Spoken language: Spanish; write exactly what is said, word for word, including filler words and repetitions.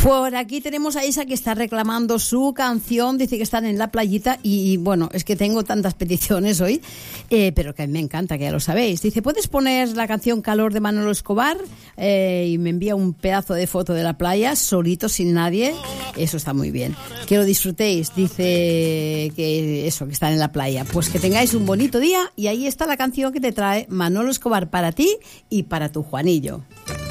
Por aquí tenemos a Isa que está reclamando su canción, dice que están en la playita y, y bueno, es que tengo tantas peticiones hoy, eh, pero que a mí me encanta, que ya lo sabéis. Dice, ¿puedes poner la canción Calor de Manolo Escobar? Eh, y me envía un pedazo de foto de la playa, solito, sin nadie. Eso está muy bien. Que lo disfrutéis, dice que eso, que están en la playa. Pues que tengáis un bonito día y ahí está la canción que te trae Manolo Escobar para ti y para tu Juanillo.